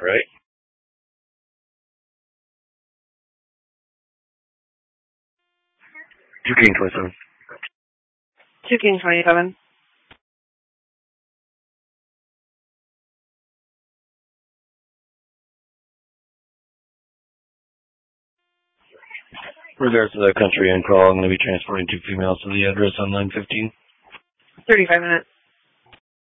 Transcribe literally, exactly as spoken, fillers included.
right? Two King twenty-seven. Two King twenty-seven. Regards to the country and call, I'm going to be transporting two females to the address on line fifteen. thirty-five minutes.